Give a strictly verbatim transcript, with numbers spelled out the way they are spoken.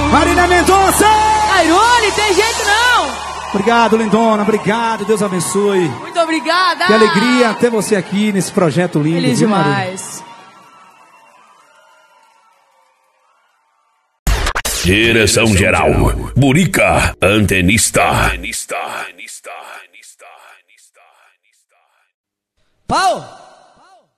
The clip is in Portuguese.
Marina Mendonça! Airone, tem jeito não! Obrigado, lindona, obrigado, Deus abençoe. Muito obrigada! Que alegria ter você aqui nesse projeto lindo. Feliz viu, demais. Direção geral, Burica, antenista. Pau!